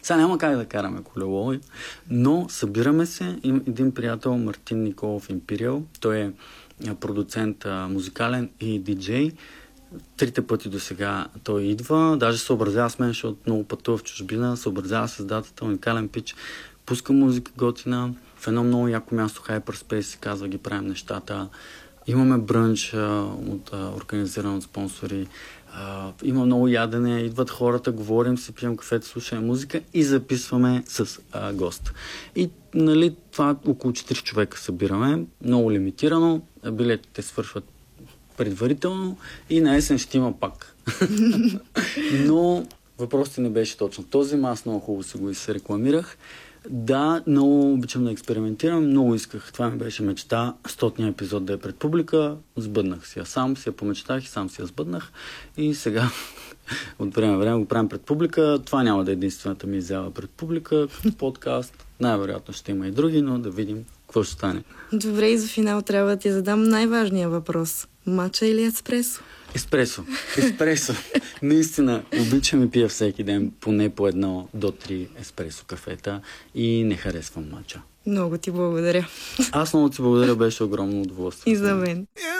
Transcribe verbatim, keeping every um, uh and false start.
Сега няма как да караме колело, но събираме се. Има един приятел, Мартин Николов Империал. Той е продуцент, музикален и диджей. Трите пъти до сега той идва. Даже съобразява с мен, защото много пътува в чужбина. Съобразява с датата, уникален пич. Пуска музика готина. В едно много яко място, Hyperspace, се казва, ги правим нещата. Имаме брънч, от, организиран от спонсори. Uh, има много ядене, идват хората, говорим си, пием кафето, слушаме музика и записваме с uh, гост. И нали, това около четири човека събираме, много лимитирано, билетите свършват предварително и на есен ще има пак. Но въпросът не беше точно този, аз много хубаво си го и се рекламирах. Да, много обичам да експериментирам, много исках. Това ми беше мечта, стотния епизод да е пред публика. Сбъднах си я сам, си я помечтах и сам си я сбъднах. И сега от време на време го правим пред публика. Това няма да е единствената ми изява пред публика. Подкаст, най-вероятно ще има и други, но да видим какво ще стане. Добре, и за финал трябва да ти задам най-важния въпрос. Мача или еспресо? Еспресо. Еспресо. Наистина, обичам и пия всеки ден поне по едно до три еспресо кафета и не харесвам мача. Много ти благодаря. Аз много ти благодаря, беше огромно удоволствие. И за мен.